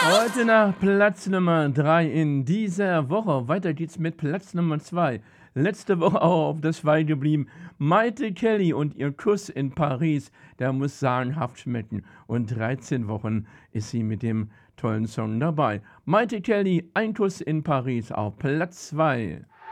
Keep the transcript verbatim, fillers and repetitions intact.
Heute nach Platz Nummer drei in dieser Woche. Weiter geht's mit Platz Nummer zwei. Letzte Woche auch auf der zwei geblieben. Maite Kelly und ihr Kuss in Paris, der muss sagenhaft schmecken. Und dreizehn Wochen ist sie mit dem tollen Song dabei. Maite Kelly, ein Kuss in Paris auf Platz zwei.